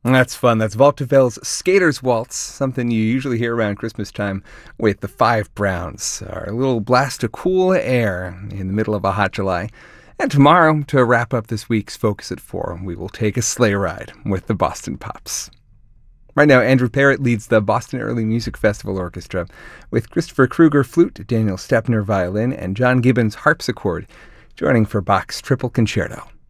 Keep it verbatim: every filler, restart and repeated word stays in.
That's fun. That's Waltervel's Skater's Waltz, something you usually hear around Christmas time with the Five Browns, our little blast of cool air in the middle of a hot July. And tomorrow, to wrap up this week's Focus at four, we will take a sleigh ride with the Boston Pops. Right now, Andrew Parrott leads the Boston Early Music Festival Orchestra with Christopher Kruger flute, Daniel Stepner violin, and John Gibbons harpsichord, joining for Bach's Triple Concerto.